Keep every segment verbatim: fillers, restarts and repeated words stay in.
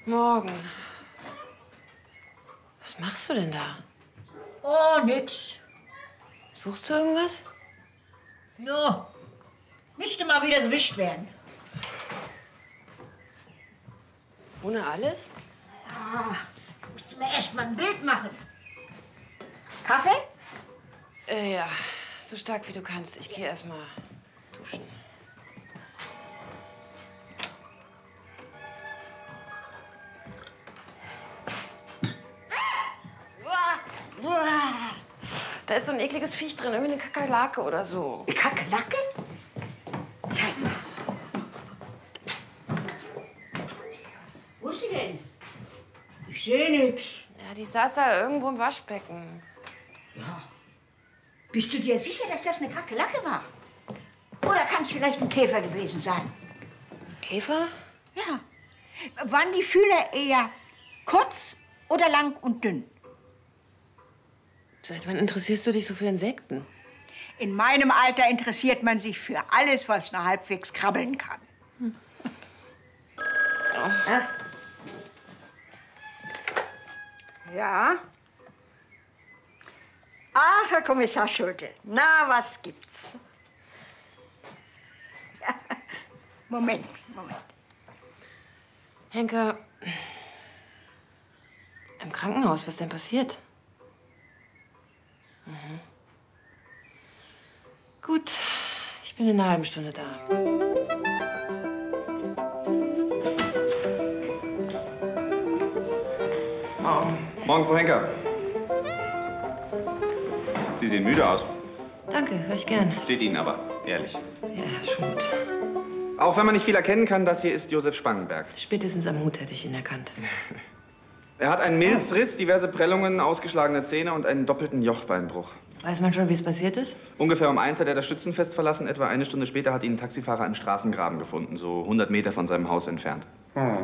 Morgen. Was machst du denn da? Oh, nix. Suchst du irgendwas? Ja, müsste mal wieder gewischt werden. Ohne alles? Ja, ich musste mir erst mal ein Bild machen. Kaffee? Äh, ja, so stark wie du kannst. Ich gehe erst mal duschen. Da ist so ein ekliges Viech drin, irgendwie eine Kakerlake oder so. Eine Kakerlake? Zeig mal. Wo ist sie denn? Ich sehe nichts. Ja, die saß da irgendwo im Waschbecken. Ja. Bist du dir sicher, dass das eine Kakerlake war? Oder kann es vielleicht ein Käfer gewesen sein? Käfer? Ja. Waren die Fühler eher kurz oder lang und dünn? Seit wann interessierst du dich so für Insekten? In meinem Alter interessiert man sich für alles, was nur halbwegs krabbeln kann. Hm. Oh. Ja? Ja? Ach, Herr Kommissar Schulte, na, was gibt's? Ja. Moment, Moment. Henker, im Krankenhaus, was ist denn passiert? Mhm. Gut, ich bin in einer halben Stunde da. Morgen. Morgen, Frau Henker. Sie sehen müde aus. Danke, höre ich gern. Steht Ihnen aber, ehrlich. Ja, schon gut. Auch wenn man nicht viel erkennen kann, das hier ist Josef Spangenberg. Spätestens am Hut hätte ich ihn erkannt. Er hat einen Milzriss, diverse Prellungen, ausgeschlagene Zähne und einen doppelten Jochbeinbruch. Weiß man schon, wie es passiert ist? Ungefähr um eins hat er das Schützenfest verlassen. Etwa eine Stunde später hat ihn ein Taxifahrer im Straßengraben gefunden, so hundert Meter von seinem Haus entfernt. Hm.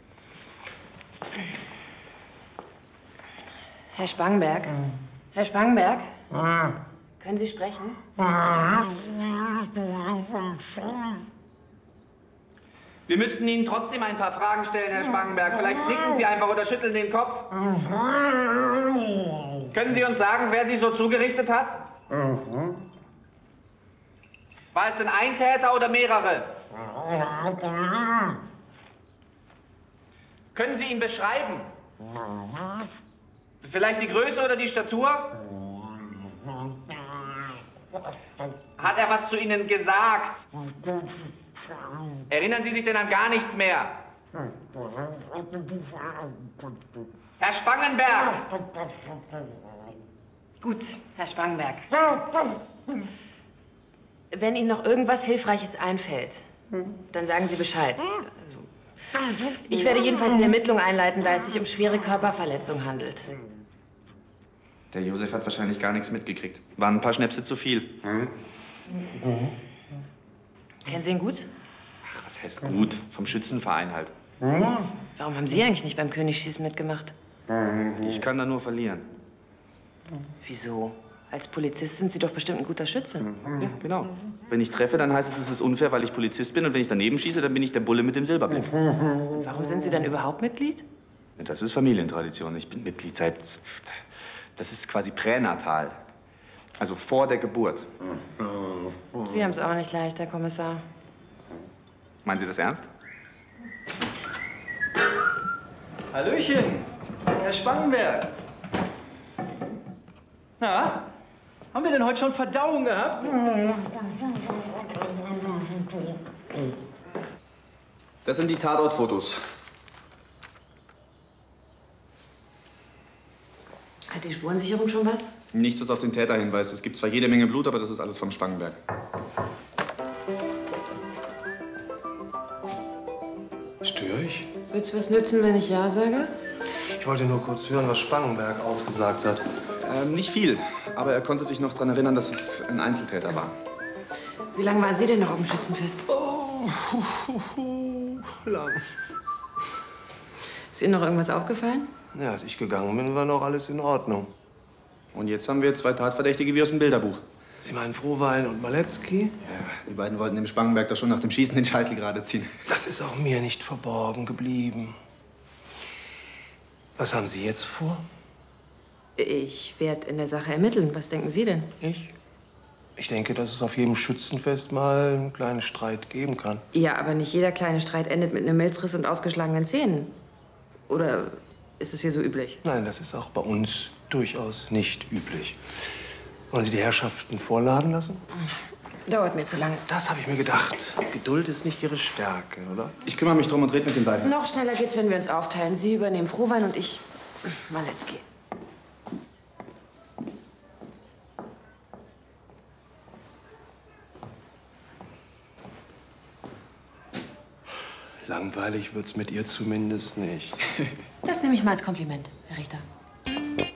Herr Spangenberg? Hm. Herr Spangenberg? Hm. Können Sie sprechen? Wir müssten Ihnen trotzdem ein paar Fragen stellen, Herr Spangenberg. Vielleicht nicken Sie einfach oder schütteln den Kopf. Können Sie uns sagen, wer Sie so zugerichtet hat? War es denn ein Täter oder mehrere? Können Sie ihn beschreiben? Vielleicht die Größe oder die Statur? Hat er was zu Ihnen gesagt? Erinnern Sie sich denn an gar nichts mehr? Herr Spangenberg! Gut, Herr Spangenberg. Wenn Ihnen noch irgendwas Hilfreiches einfällt, dann sagen Sie Bescheid. Also, ich werde jedenfalls die Ermittlung einleiten, da es sich um schwere Körperverletzung handelt. Der Josef hat wahrscheinlich gar nichts mitgekriegt. Waren ein paar Schnäpse zu viel. Mhm. Kennen Sie ihn gut? Ach, was heißt gut? Vom Schützenverein halt. Warum haben Sie eigentlich nicht beim Königsschießen mitgemacht? Ich kann da nur verlieren. Wieso? Als Polizist sind Sie doch bestimmt ein guter Schütze. Ja, genau. Wenn ich treffe, dann heißt es, es ist unfair, weil ich Polizist bin. Und wenn ich daneben schieße, dann bin ich der Bulle mit dem Silberblick. Und warum sind Sie dann überhaupt Mitglied? Das ist Familientradition. Ich bin Mitglied seit... Das ist quasi pränatal. Also vor der Geburt. Sie haben es auch nicht leicht, Herr Kommissar. Meinen Sie das ernst? Hallöchen, Herr Spangenberg. Na, haben wir denn heute schon Verdauung gehabt? Das sind die Tatortfotos. Hat die Spurensicherung schon was? Nichts, was auf den Täter hinweist. Es gibt zwar jede Menge Blut, aber das ist alles vom Spangenberg. Störe ich? Willst du was nützen, wenn ich Ja sage? Ich wollte nur kurz hören, was Spangenberg ausgesagt hat. Ähm, nicht viel. Aber er konnte sich noch daran erinnern, dass es ein Einzeltäter war. Wie lange waren Sie denn noch auf dem Schützenfest? Oh, lang. Ist Ihnen noch irgendwas aufgefallen? Ja, als ich gegangen bin, war noch alles in Ordnung. Und jetzt haben wir zwei Tatverdächtige wie aus dem Bilderbuch. Sie meinen Frohwein und Maletzki? Ja, die beiden wollten dem Spangenberg doch schon nach dem Schießen den Scheitel gerade ziehen. Das ist auch mir nicht verborgen geblieben. Was haben Sie jetzt vor? Ich werde in der Sache ermitteln. Was denken Sie denn? Ich? Ich denke, dass es auf jedem Schützenfest mal einen kleinen Streit geben kann. Ja, aber nicht jeder kleine Streit endet mit einem Milzriss und ausgeschlagenen Zähnen. Oder ist es hier so üblich? Nein, das ist auch bei uns durchaus nicht üblich. Wollen Sie die Herrschaften vorladen lassen? Dauert mir zu lange. Das habe ich mir gedacht. Geduld ist nicht Ihre Stärke, oder? Ich kümmere mich drum und rede mit den beiden. Noch schneller geht's, wenn wir uns aufteilen. Sie übernehmen Frohwein und ich Maletzki. Langweilig wird's mit ihr zumindest nicht. Das nehme ich mal als Kompliment, Herr Richter.